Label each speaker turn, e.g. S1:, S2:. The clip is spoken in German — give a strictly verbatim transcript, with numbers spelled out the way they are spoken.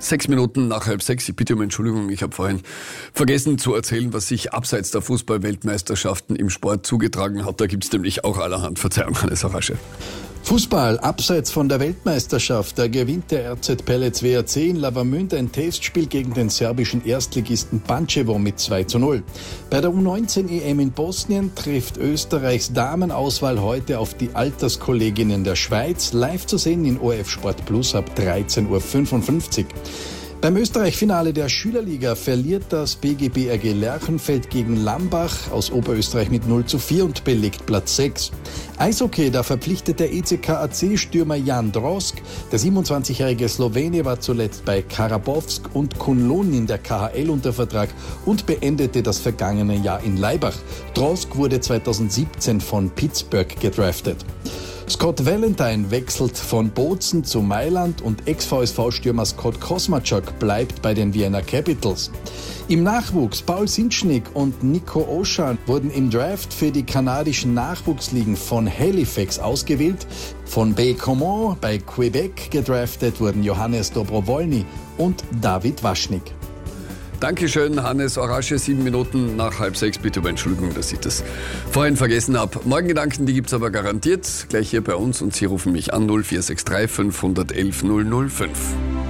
S1: Sechs Minuten nach halb sechs. Ich bitte um Entschuldigung, ich habe vorhin vergessen zu erzählen, was sich abseits der Fußball-Weltmeisterschaften im Sport zugetragen hat. Da gibt's nämlich auch allerhand. Verzeihung, Hannes Arasche.
S2: Fußball, abseits von der Weltmeisterschaft, da gewinnt der R Z Pellets W R C in Lavamünd ein Testspiel gegen den serbischen Erstligisten Pančevo mit zwei zu null. Bei der U neunzehn E M in Bosnien trifft Österreichs Damenauswahl heute auf die Alterskolleginnen der Schweiz, live zu sehen in O R F Sport Plus ab dreizehn Uhr fünfundfünfzig. Beim Österreich-Finale der Schülerliga verliert das B G B R G Lerchenfeld gegen Lambach aus Oberösterreich mit null zu vier und belegt Platz sechs. Eishockey, da verpflichtet der E C K A C-Stürmer Jan Drosk. Der siebenundzwanzigjährige Slowene war zuletzt bei Karabowsk und Kunlun in der K H L unter Vertrag und beendete das vergangene Jahr in Laibach. Drosk wurde zweitausendsiebzehn von Pittsburgh gedraftet. Scott Valentine wechselt von Bozen zu Mailand und Ex-V S V-Stürmer Scott Kosmachuk bleibt bei den Vienna Capitals. Im Nachwuchs Paul Sinschnik und Nico Oschan wurden im Draft für die kanadischen Nachwuchsligen von Halifax ausgewählt. Von Baie-Comeau bei Quebec gedraftet wurden Johannes Dobrowolny und David Waschnik.
S1: Dankeschön, Hannes Arasche. Sieben Minuten nach halb sechs. Bitte um Entschuldigung, dass ich das vorhin vergessen habe. Morgengedanken, die gibt's aber garantiert. Gleich hier bei uns und Sie rufen mich an null vier sechs drei fünf eins eins null null fünf.